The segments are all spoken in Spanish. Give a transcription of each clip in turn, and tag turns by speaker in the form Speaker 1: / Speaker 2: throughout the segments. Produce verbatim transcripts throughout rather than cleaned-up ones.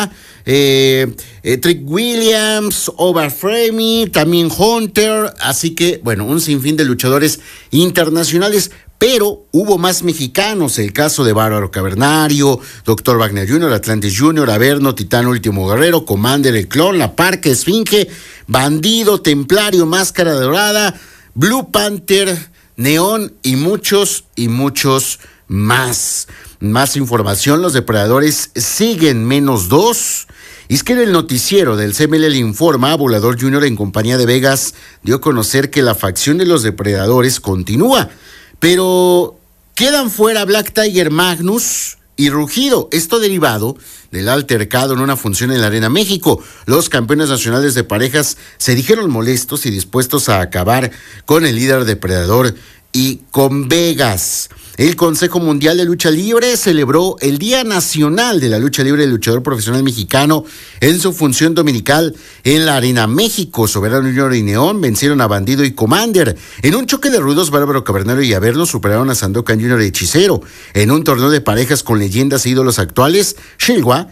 Speaker 1: Eh, eh, Trick Williams, Overframe, también Hunter, así que, bueno, un sinfín de luchadores internacionales, pero hubo más mexicanos, el caso de Bárbaro Cavernario, doctor Wagner junior, Atlantis junior, Averno, Titán Último Guerrero, Commander el Clon, La Parca, Esfinge, Bandido, Templario, Máscara Dorada, Blue Panther, Neón y muchos y muchos más. Más información, los depredadores siguen menos dos. Y es que en el noticiero del C M L Le Informa, Volador junior en compañía de Vegas dio a conocer que la facción de los depredadores continúa, pero quedan fuera Black Tiger Magnus y Rugido, esto derivado del altercado en una función en la Arena México. Los campeones nacionales de parejas se dijeron molestos y dispuestos a acabar con el líder depredador y con Vegas. El Consejo Mundial de Lucha Libre celebró el Día Nacional de la Lucha Libre del Luchador Profesional Mexicano en su función dominical en la Arena México. Soberano junior y Neón vencieron a Bandido y Commander. En un choque de rudos, Bárbaro Cavernario y Averno superaron a Sandokan junior y Hechicero. En un torneo de parejas con leyendas e ídolos actuales, Shilwa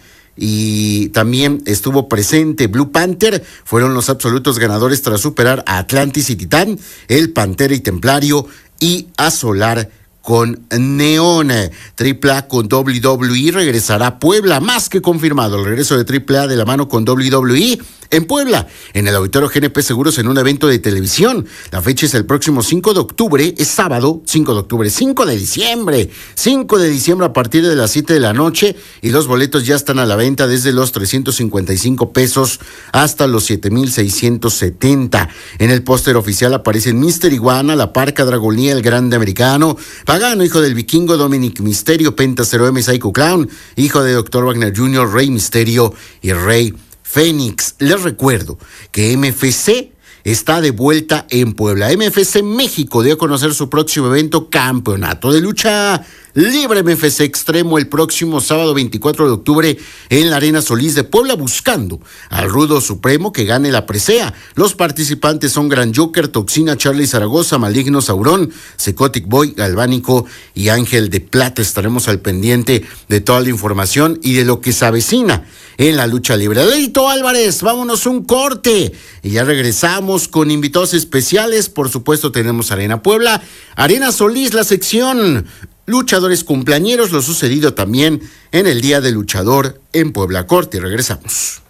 Speaker 1: y también estuvo presente Blue Panther, fueron los absolutos ganadores tras superar a Atlantis y Titán, el Pantera y Templario y a Solar con Neón. Triple A con doble u doble u E regresará a Puebla, más que confirmado el regreso de Triple A de la mano con doble u doble u E en Puebla, en el Auditorio G N P Seguros en un evento de televisión. La fecha es el próximo cinco de octubre, es sábado, cinco de octubre, cinco de diciembre, cinco de diciembre a partir de las siete de la noche, y los boletos ya están a la venta desde los trescientos cincuenta y cinco pesos hasta los siete mil seiscientos setenta. En el póster oficial aparecen Mister Iguana, La Parca, Dragonía, El Grande Americano, Pagano, hijo del Vikingo, Dominic Misterio, Penta cero eme, Psycho Clown, hijo de doctor Wagner junior, Rey Misterio y Rey Fénix. Les recuerdo que M F C está de vuelta en Puebla. M F C México dio a conocer su próximo evento, Campeonato de Lucha Libre M F C Extremo, el próximo sábado veinticuatro de octubre en la Arena Solís de Puebla, buscando al Rudo Supremo que gane la presea. Los participantes son Gran Joker, Toxina, Charlie Zaragoza, Maligno, Saurón, Psychotic Boy, Galvánico y Ángel de Plata. Estaremos al pendiente de toda la información y de lo que se avecina en la lucha libre. Leito Álvarez, vámonos un corte y ya regresamos con invitados especiales. Por supuesto tenemos Arena Puebla, Arena Solís, la sección luchadores cumpleañeros, lo sucedido también en el Día del Luchador en Puebla. Corte y regresamos.